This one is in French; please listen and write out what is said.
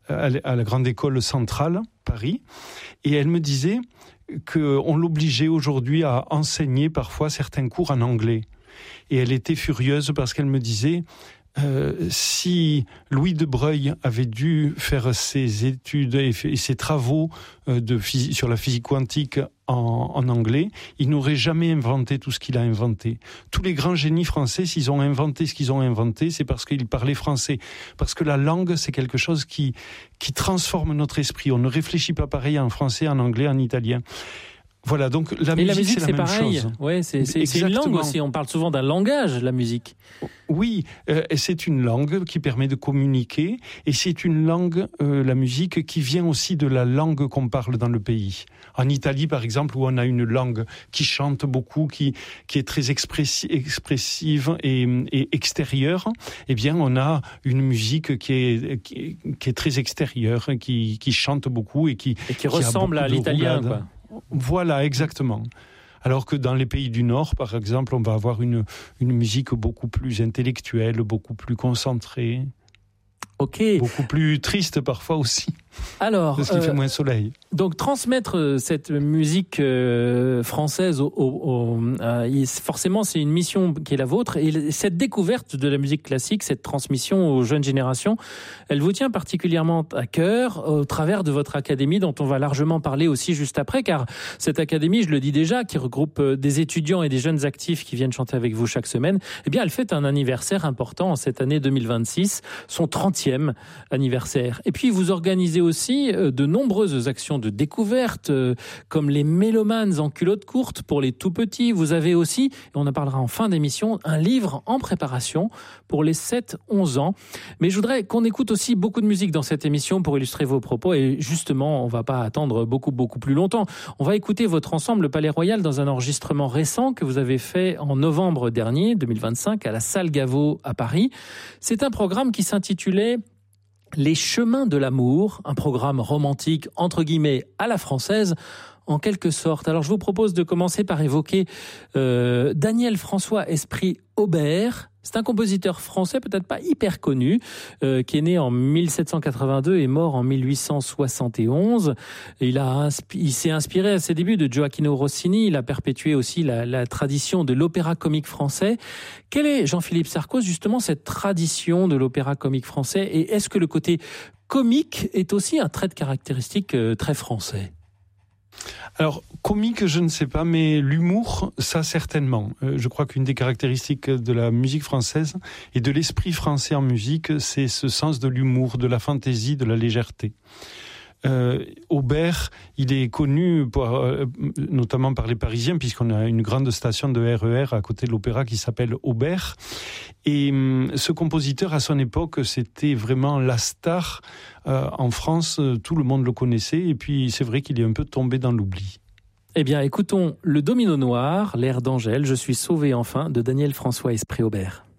à la grande école centrale, Paris, et elle me disait qu'on l'obligeait aujourd'hui à enseigner parfois certains cours en anglais. Et elle était furieuse parce qu'elle me disait... si Louis de Broglie avait dû faire ses études et ses travaux sur la physique quantique en anglais, il n'aurait jamais inventé tout ce qu'il a inventé. Tous les grands génies français, s'ils ont inventé ce qu'ils ont inventé, c'est parce qu'ils parlaient français. Parce que la langue, c'est quelque chose qui transforme notre esprit. On ne réfléchit pas pareil en français, en anglais, en italien. Voilà, donc la musique, c'est la même pareil. chose. Ouais, c'est une langue aussi. On parle souvent d'un langage, la musique. Oui, c'est une langue qui permet de communiquer, et c'est une langue, la musique, qui vient aussi de la langue qu'on parle dans le pays. En Italie, par exemple, où on a une langue qui chante beaucoup, qui est très expressive et extérieure, eh bien, on a une musique qui est très extérieure, qui chante beaucoup et qui ressemble à l'italien, quoi. Voilà, exactement. Alors que dans les pays du Nord, par exemple, on va avoir une musique beaucoup plus intellectuelle, beaucoup plus concentrée. Ok. Beaucoup plus triste parfois aussi. Alors, parce qu'il fait moins soleil. Donc transmettre cette musique française, forcément c'est une mission qui est la vôtre. Et cette découverte de la musique classique, cette transmission aux jeunes générations, elle vous tient particulièrement à cœur au travers de votre académie, dont on va largement parler aussi juste après, car cette académie, je le dis déjà, qui regroupe des étudiants et des jeunes actifs qui viennent chanter avec vous chaque semaine, eh bien elle fête un anniversaire important en cette année 2026, son 30e anniversaire. Et puis vous organisez aussi de nombreuses actions de découverte, comme les mélomanes en culotte courte pour les tout petits. Vous avez aussi, et on en parlera en fin d'émission, un livre en préparation pour les 7-11 ans. Mais je voudrais qu'on écoute aussi beaucoup de musique dans cette émission pour illustrer vos propos. Et justement, on ne va pas attendre beaucoup plus longtemps. On va écouter votre ensemble, le Palais Royal, dans un enregistrement récent que vous avez fait en novembre dernier, 2025, à la Salle Gaveau à Paris. C'est un programme qui s'intitulait Les chemins de l'amour, un programme romantique, entre guillemets, à la française, en quelque sorte. Alors, je vous propose de commencer par évoquer Daniel François Esprit Aubert. C'est un compositeur français, peut-être pas hyper connu, qui est né en 1782 et mort en 1871. Il s'est inspiré à ses débuts de Gioachino Rossini. Il a perpétué aussi la tradition de l'opéra comique français. Quelle est, Jean-Philippe Sarcos, justement, cette tradition de l'opéra comique français? Et est-ce que le côté comique est aussi un trait de caractéristique très français? Alors, comique, je ne sais pas, mais l'humour, ça certainement. Je crois qu'une des caractéristiques de la musique française et de l'esprit français en musique, c'est ce sens de l'humour, de la fantaisie, de la légèreté. Aubert, il est connu notamment par les Parisiens, puisqu'on a une grande station de RER à côté de l'opéra qui s'appelle Aubert. Et ce compositeur, à son époque, c'était vraiment la star. En France, tout le monde le connaissait, et puis c'est vrai qu'il est un peu tombé dans l'oubli. Eh bien, écoutons le Domino Noir, l'air d'Angèle, Je suis sauvé enfin, de Daniel François Esprit Aubert.